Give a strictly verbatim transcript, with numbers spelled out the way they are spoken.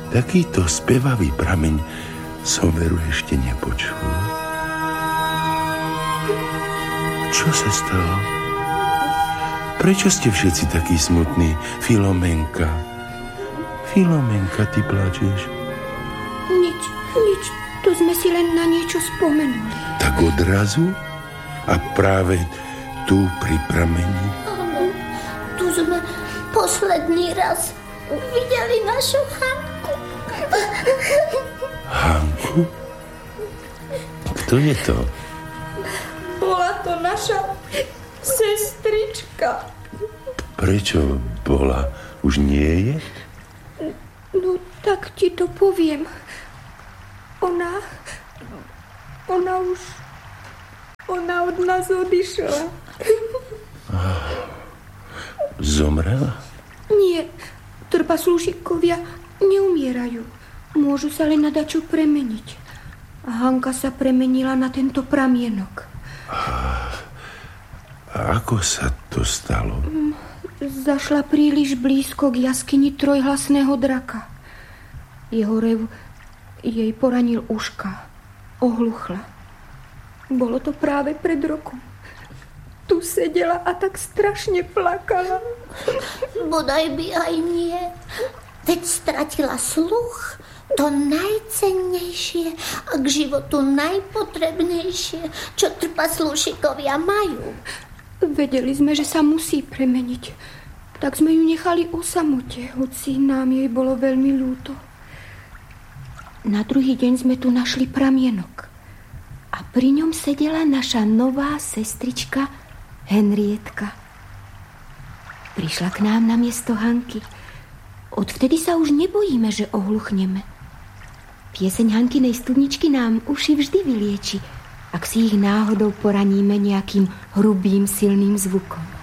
Takýto spevavý prameň som veru ešte nepočul. Čo sa stalo? Prečo ste všetci takí smutní, Filomenka? Filomenka, ty plačeš? Nič, nič, to sme si len na niečo spomenuli. Tak odrazu? A práve tu pri prameni? Áno, tu sme posledný raz videli našu Hanku. Hanku? Kto je to? Bola to naša sestrička. Prečo bola? Už nie je? No, tak ti to poviem. Ona... Ona už... Ona od nás odišla. Zomrela? Nie, trpaslúšikovia neumierajú. Môžu sa len na dačo premeniť. A Hanka sa premenila na tento pramienok. A, a ako sa to stalo? Zašla príliš blízko k jaskyni trojhlasného draka. Jeho rev jej poranil uška. Ohluchla. Bolo to práve pred rokom. Tu sedela a tak strašne plakala. Bodaj by aj nie. Veď stratila sluch, to najcennejšie a k životu najpotrebnejšie, čo trpaslúšikovia majú. Vedeli sme, že sa musí premeniť. Tak sme ju nechali o samote, hoci nám jej bolo veľmi ľúto. Na druhý deň sme tu našli pramienok. A pri ňom sedela naša nová sestrička Henrietka. Prišla k nám na miesto Hanky. Odvtedy sa už nebojíme, že ohluchneme. Pieseň Hankinej studničky nám uši vždy vylieči, ak si ich náhodou poraníme nejakým hrubým, silným zvukom.